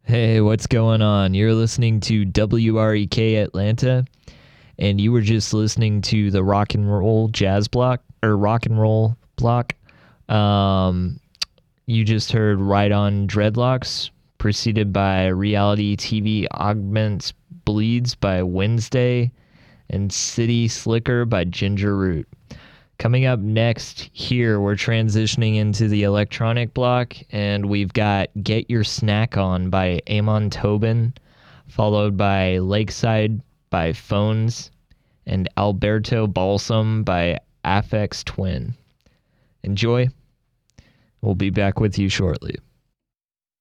Hey, what's going on? You're listening to WREK Atlanta, and you were just listening to the rock and roll jazz block or rock and roll block. Um, you just heard Right on Dreadlocks, preceded by Reality TV Augments Bleeds by Wednesday, and City Slicker by Ginger Root. Coming up next here, we're transitioning into the electronic block, and we've got Get Your Snack On by Amon Tobin, followed by Lakeside by Phones, and Alberto Balsam by Afex Twin. Enjoy. We'll be back with you shortly.